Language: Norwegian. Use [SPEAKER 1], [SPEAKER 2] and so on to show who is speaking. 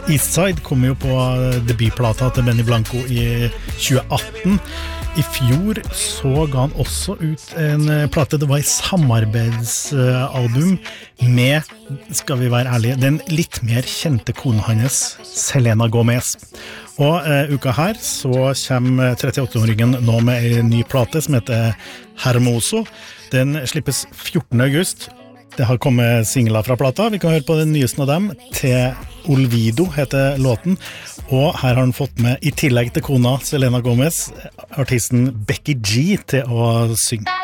[SPEAKER 1] Eastside kom jo på debutplata til Benny Blanco I 2018. I fjor så ga han også ut en plate, det var I samarbeidsalbum med, skal vi være ærlige, den litt mer kjente kona hans, Selena Gomez. Og uka her så kommer 38-åringen nå med en ny plate som heter Hermoso. Den slippes 14. august. Det har kommet singler fra plata. Vi kan høre på den nyeste av dem. Te Olvido heter låten. Og her har han fått med, I tillegg til kona Selena Gomez, artisten Becky G til å synge.